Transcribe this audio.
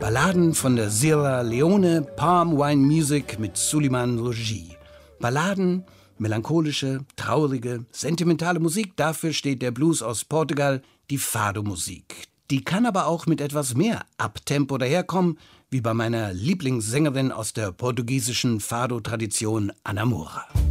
Balladen von der Sierra Leone Palm Wine Music mit Suleiman Logis. Balladen, melancholische, traurige, sentimentale Musik, dafür steht der Blues aus Portugal, die Fado-Musik. Die kann aber auch mit etwas mehr Abtempo daherkommen, wie bei meiner Lieblingssängerin aus der portugiesischen Fado-Tradition, Ana Moura.